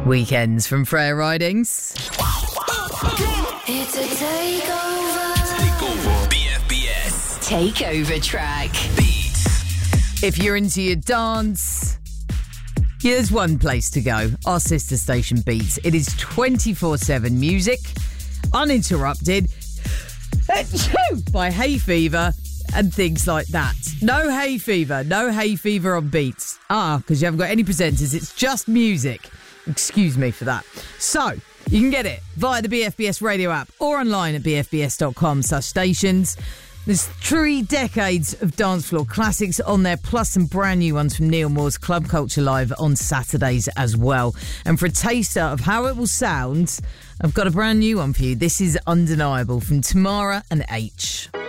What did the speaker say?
Weekends from Freya Ridings. It's a takeover. BFBS. Takeover track. Beats. If you're into your dance, there's one place to go. Our sister station Beats. It is 24/7 music, uninterrupted, by hay fever and things like that. No hay fever on Beats. Because you haven't got any presenters. It's just music. Excuse me for that. So, you can get it via the BFBS radio app or online at bfbs.com/stations. There's 3 decades of dance floor classics on there, plus some brand new ones from Neil Moore's Club Culture Live on Saturdays as well. And for a taster of how it will sound, I've got a brand new one for you. This is Undeniable from Tamara and H.